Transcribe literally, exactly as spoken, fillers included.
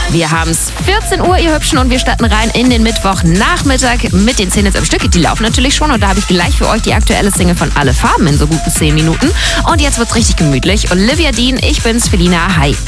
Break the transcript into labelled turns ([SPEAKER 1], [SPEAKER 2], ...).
[SPEAKER 1] Wir haben es vierzehn Uhr, ihr Hübschen, und wir starten rein in den Mittwochnachmittag mit den zehn Hits am Stück. Die laufen natürlich schon und da habe ich gleich für euch die aktuelle Single von Alle Farben in so guten zehn Minuten. Und jetzt wird's richtig gemütlich. Olivia Dean, ich bin's, Felina, hi.